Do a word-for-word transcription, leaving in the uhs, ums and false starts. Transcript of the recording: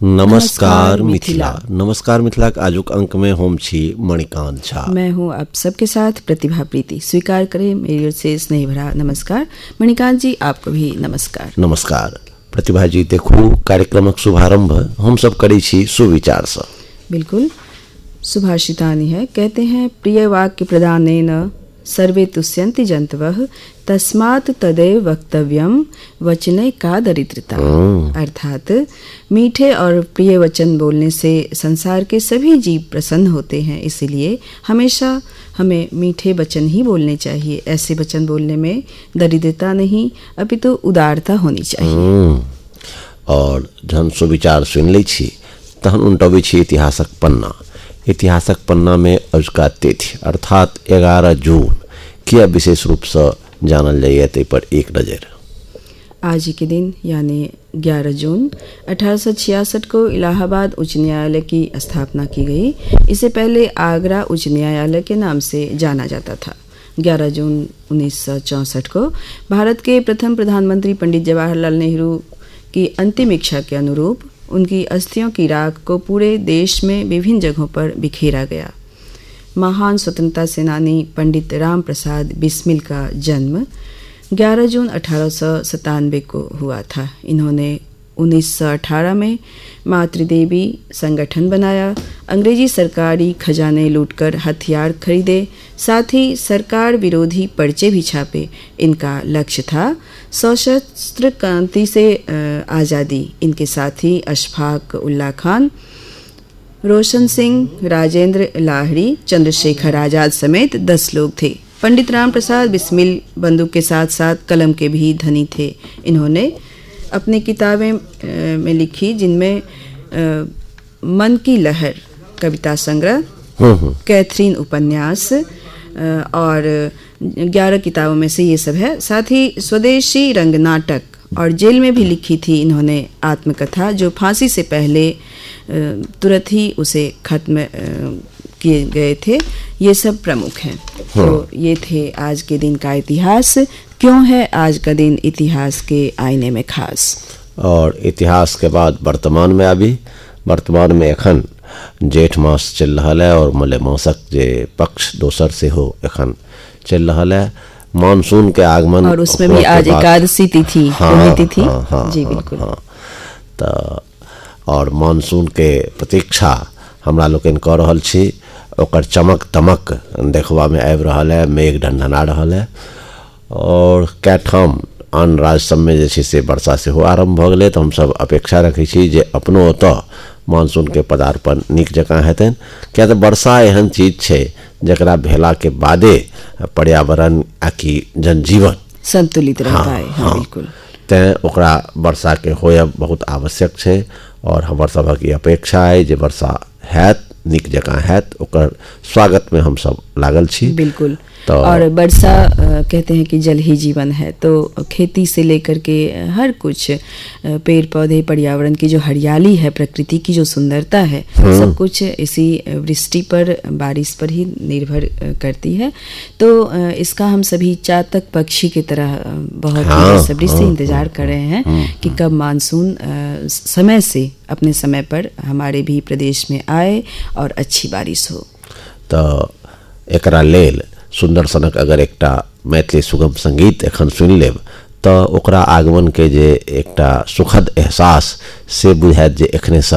नमस्कार मिथिला। नमस्कार मिथिला के आजुक अंक में हम छी मणिकांत झा। मैं हूँ आप सबके साथ प्रतिभा प्रीति। स्वीकार करें मेरी ओर से स्नेह भरा नमस्कार। मणिकांत जी आपको भी नमस्कार। नमस्कार प्रतिभा जी। देखू कार्यक्रमक शुभारंभ हम सब करी छी सुविचार से। बिल्कुल। सुभाषितानि है, कहते हैं प्रिय वाक्य प्रदानेन सर्वे तुष्यन्ति जन्तवः तस्मात् तदेव वक्तव्यम वचने का दरिद्रता। अर्थात मीठे और प्रिय वचन बोलने से संसार के सभी जीव प्रसन्न होते हैं, इसीलिए हमेशा हमें मीठे वचन ही बोलने चाहिए। ऐसे वचन बोलने में दरिद्रता नहीं अपितु तो उदारता होनी चाहिए। और जहन सुविचार सुन लै छी तहन उल्टबै छी इतिहासक पन्ना। इतिहासक पन्ना में अजुका तिथि अर्थात ग्यारह जून किया विशेष रूप से जानल जाइए ते पर एक नज़र। आज ही के दिन यानी ग्यारह जून अठारह सौ छियासठ को इलाहाबाद उच्च न्यायालय की स्थापना की गई। इससे पहले आगरा उच्च न्यायालय के नाम से जाना जाता था। ग्यारह जून उन्नीस सौ चौंसठ को भारत के प्रथम प्रधानमंत्री पंडित जवाहरलाल नेहरू की अंतिम इच्छा के अनुरूप उनकी अस्थियों की राख को पूरे देश में विभिन्न जगहों पर बिखेरा गया। महान स्वतंत्रता सेनानी पंडित राम प्रसाद बिस्मिल का जन्म ग्यारह जून अठारह सौ सतानवे को हुआ था। इन्होंने उन्नीस सौ अठारह में मातृदेवी संगठन बनाया। अंग्रेजी सरकारी खजाने लूटकर हथियार खरीदे, साथ ही सरकार विरोधी पर्चे भी छापे। इनका लक्ष्य था सशस्त्र क्रांति से आज़ादी। इनके साथी अशफाक उल्ला खान, रोशन सिंह, राजेंद्र लाहिड़ी, चंद्रशेखर आजाद समेत दस लोग थे। पंडित राम प्रसाद बिस्मिल बंदूक के साथ साथ कलम के भी धनी थे। इन्होंने अपनी किताबें में लिखी, जिनमें मन की लहर कविता संग्रह, कैथरीन उपन्यास और ग्यारह किताबों में से ये सब है। साथ ही स्वदेशी रंग नाटक और जेल में भी लिखी थी इन्होंने आत्मकथा, जो फांसी से पहले तुरंत ही उसे खत्म किए गए थे। ये सब प्रमुख हैं। तो ये थे आज के दिन का इतिहास। क्यों है आज का दिन इतिहास के आईने में खास। और इतिहास के बाद वर्तमान में अभी वर्तमान में एखन जेठ मास चल रहा है और मलेमासक जे पक्ष दोसर से हो एखन चल रहा है। मानसून के आगमन और उसमें भी आज एकादशी तिथि हाँ, तिथि हाँ, हाँ, जी बिल्कुल। हाँ, तो और मानसून के प्रतीक्षा हमरा लोकन कऽ रहल छी। ओकर चमक दमक देखबा में आबि रहल है, मेघ ढनढना रहल है। और कए ठाम आन राज्य सब में जे छै से वर्षा सेहो आरम्भ भऽ गेलै। तऽ हमसब अपेक्षा रखै छी जे अपनो ओतऽ मानसून के पदार्पण नीक जकाँ हेतनि, किया तऽ वर्षा एहन चीज छै जकरा भेला के बादे पर्यावरण आ कि जनजीवन संतुलित रहता हाँ, है। हाँ, बिल्कुल। तैं ओकरा वर्षा के होयब बहुत आवश्यक छै। और हमर सभक ई अपेक्षा है जे वर्षा हैत, नीक जकाँ हैत, ओकर स्वागत में हम सब लागल छी। बिल्कुल। तो और वर्षा कहते हैं कि जल ही जीवन है, तो खेती से लेकर के हर कुछ पेड़ पौधे, पर्यावरण की जो हरियाली है, प्रकृति की जो सुंदरता है, सब कुछ इसी वृष्टि पर, बारिश पर ही निर्भर करती है। तो इसका हम सभी चातक पक्षी की तरह बहुत बेसब्री से इंतजार कर रहे हैं कि कब मानसून समय से अपने समय पर हमारे भी प्रदेश में आए और अच्छी बारिश हो। तो एकरा लेल सुंदर सनक अगर एकटा मैथिली सुगम संगीत एखन सुनि लेब तऽ ओकरा आगमन के जे एकटा सुखद एहसास से बुझायत जे एखने